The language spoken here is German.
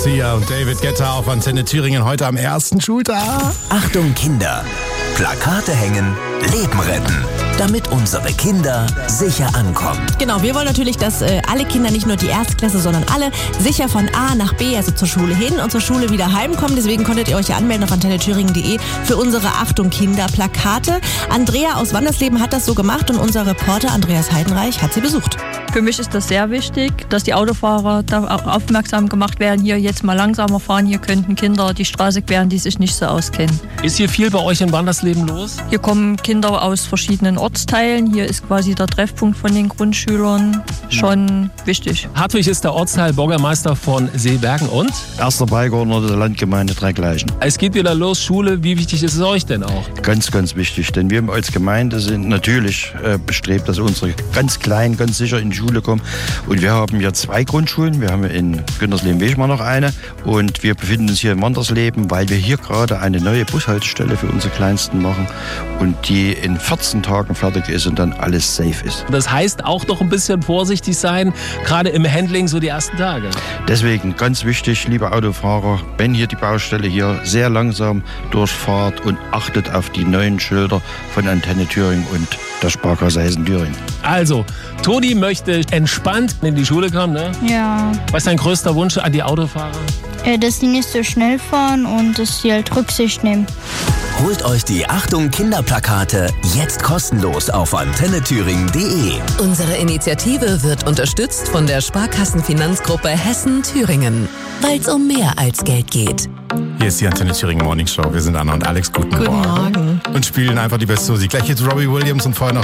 Sia und David Guetta auf Antenne Thüringen heute am ersten Schultag. Achtung Kinder, Plakate hängen, Leben retten, damit unsere Kinder sicher ankommen. Genau, wir wollen natürlich, dass alle Kinder, nicht nur die Erstklasse, sondern alle, sicher von A nach B, also zur Schule hin und zur Schule wieder heimkommen. Deswegen konntet ihr euch ja anmelden auf antennethüringen.de für unsere Achtung Kinder Plakate. Andrea aus Wandersleben hat das so gemacht und unser Reporter Andreas Heidenreich hat sie besucht. Für mich ist das sehr wichtig, dass die Autofahrer da auch aufmerksam gemacht werden, hier jetzt mal langsamer fahren, hier könnten Kinder die Straße queren, die sich nicht so auskennen. Ist hier viel bei euch in Wandersleben los? Hier kommen Kinder aus verschiedenen Ortsteilen, hier ist quasi der Treffpunkt von den Grundschülern, schon wichtig. Hartwig ist der Ortsteil Bürgermeister von Seebergen und? Erster Beigeordneter der Landgemeinde Dreigleichen. Es geht wieder los, Schule, wie wichtig ist es euch denn auch? Ganz, ganz wichtig, denn wir als Gemeinde sind natürlich bestrebt, dass unsere ganz Kleinen ganz sicher in die Schule kommen. Und wir haben hier 2 Grundschulen. Wir haben in Güntersleben-Wechmar noch eine. Und wir befinden uns hier in Wandersleben, weil wir hier gerade eine neue Bushaltestelle für unsere Kleinsten machen und die in 14 Tagen fertig ist und dann alles safe ist. Das heißt auch noch ein bisschen vorsichtig sein, gerade im Handling so die ersten Tage. Deswegen ganz wichtig, liebe Autofahrer, wenn hier die Baustelle hier sehr langsam durchfahrt und achtet auf die neuen Schilder von Antenne Thüringen und der Sparkasse Hessen-Thüringen. Also, Toni möchte entspannt in die Schule kommen, ne? Ja, Was ist dein größter Wunsch an die Autofahrer? dass die nicht so schnell fahren und dass sie halt Rücksicht nehmen. Holt euch die Achtung Kinderplakate jetzt kostenlos auf antennethüringen.de. Unsere Initiative wird unterstützt von der Sparkassenfinanzgruppe Hessen-Thüringen, weil es um mehr als Geld geht. Hier ist die Antenne Thüringen Morning Show. Wir sind Anna und Alex. Guten Morgen. Und spielen einfach die beste Musik. Gleich jetzt Robbie Williams und vorher noch